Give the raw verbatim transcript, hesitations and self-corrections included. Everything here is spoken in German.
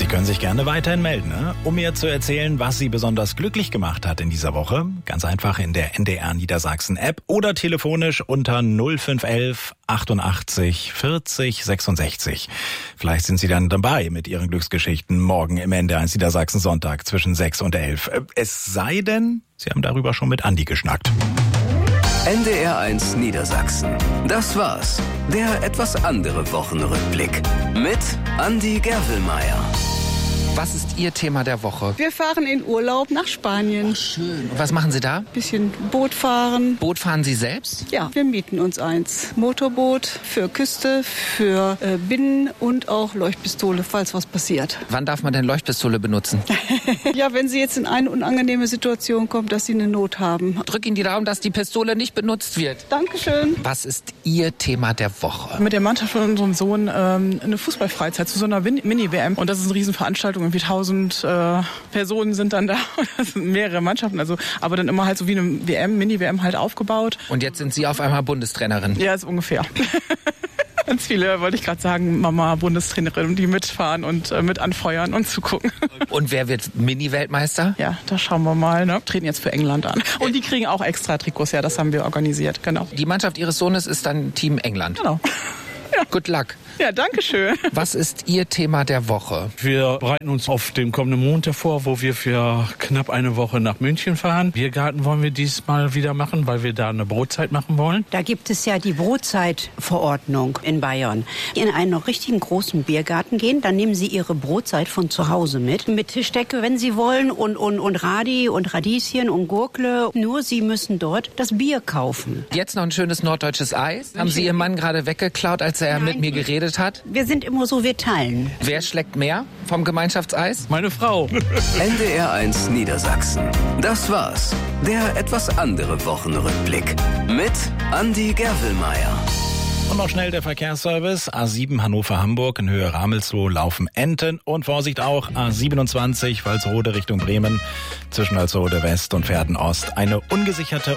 können sich gerne weiterhin melden, ne? Um mir zu erzählen, was Sie besonders glücklich gemacht hat in dieser Woche. Ganz einfach in der N D R Niedersachsen App oder telefonisch unter null fünf elf achtundachtzig vierzig sechsundsechzig. Vielleicht sind Sie dann dabei mit Ihren Glücksgeschichten morgen im N D R eins Niedersachsen Sonntag zwischen sechs und elf. Es sei denn, Sie haben darüber schon mit Andi geschnackt. N D R eins Niedersachsen. Das war's. Der etwas andere Wochenrückblick mit Andi Gerwelmeier. Was ist Ihr Thema der Woche? Wir fahren in Urlaub nach Spanien. Ach, schön. Und was machen Sie da? Bisschen Boot fahren. Boot fahren Sie selbst? Ja, wir mieten uns eins. Motorboot für Küste, für äh, Binnen und auch Leuchtpistole, falls was passiert. Wann darf man denn Leuchtpistole benutzen? Ja, wenn Sie jetzt in eine unangenehme Situation kommen, dass Sie eine Not haben. Drück Ihnen die Daumen, dass die Pistole nicht benutzt wird. Dankeschön. Was ist Ihr Thema der Woche? Mit der Mannschaft von unserem Sohn ähm, eine Fußballfreizeit zu so einer Mini-W M. Und das ist eine Riesenveranstaltung. Irgendwie tausend äh, Personen sind dann da. Das sind mehrere Mannschaften. Also, aber dann immer halt so wie eine W M, Mini-W M halt aufgebaut. Und jetzt sind Sie auf einmal Bundestrainerin? Ja, ist ungefähr. Ganz viele, wollte ich gerade sagen, Mama, Bundestrainerin, die mitfahren und äh, mit anfeuern und zugucken. Und wer wird Mini-Weltmeister? Ja, da schauen wir mal. Ne? Treten jetzt für England an. Und die kriegen auch extra Trikots, ja, das haben wir organisiert, genau. Die Mannschaft Ihres Sohnes ist dann Team England? Genau. Ja. Good luck. Ja, danke schön. Was ist Ihr Thema der Woche? Wir bereiten uns auf den kommenden Montag vor, wo wir für knapp eine Woche nach München fahren. Biergarten wollen wir diesmal wieder machen, weil wir da eine Brotzeit machen wollen. Da gibt es ja die Brotzeitverordnung in Bayern. In einen noch richtigen großen Biergarten gehen, dann nehmen Sie Ihre Brotzeit von zu Hause mit. Mit Tischdecke, wenn Sie wollen, und, und, und Radi und Radieschen und Gurkle. Nur Sie müssen dort das Bier kaufen. Jetzt noch ein schönes norddeutsches Eis. Haben Sie Ihren Mann gerade weggeklaut, als er Nein. mit mir geredet hat? Wir sind immer so, wir teilen. Wer schlägt mehr vom Gemeinschaftseis? Meine Frau. N D R eins Niedersachsen. Das war's. Der etwas andere Wochenrückblick mit Andi Gerwelmeier. Und noch schnell der Verkehrsservice. A sieben Hannover-Hamburg in Höhe Ramelsloh laufen Enten. Und Vorsicht auch, A siebenundzwanzig Walsrode Richtung Bremen zwischen Walsrode West und Verden Ost. Eine ungesicherte